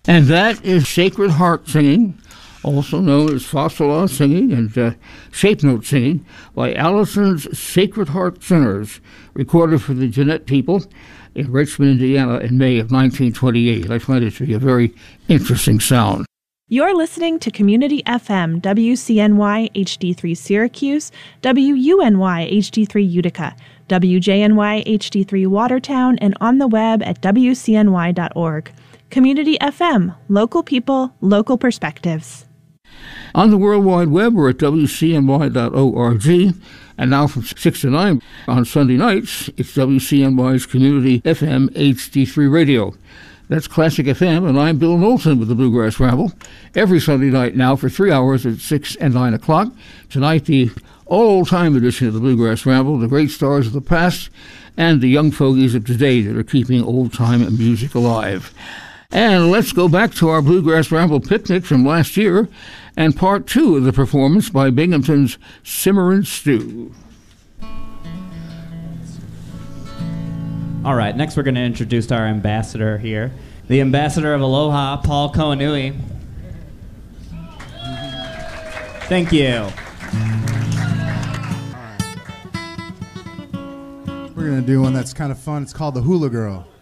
And that is Sacred Heart Singing, also known as Fossil Singing and Shape Note Singing, by Allison's Sacred Heart Singers, recorded for the Jeanette people in Richmond, Indiana in May of 1928. I find it to be a very interesting sound. You're listening to Community FM, WCNY HD3 Syracuse, WUNY HD3 Utica, WJNY HD3 Watertown, and on the web at WCNY.org. Community FM, local people, local perspectives. On the World Wide Web, we're at WCNY.org. And now from 6 to 9 on Sunday nights, it's WCNY's Community FM HD3 Radio. That's Classic FM, and I'm Bill Knowlton with the Bluegrass Ramble. Every Sunday night now for 3 hours at 6 and 9 o'clock. Tonight, the all-time edition of the Bluegrass Ramble, the great stars of the past and the young fogies of today that are keeping old-time music alive. And let's go back to our Bluegrass Ramble picnic from last year and part 2 of the performance by Binghamton's Simmerin' Stew. All right, next we're going to introduce our ambassador here, the ambassador of Aloha, Paul Koanui. Thank you. We're going to do one that's kind of fun. It's called the Hula Girl.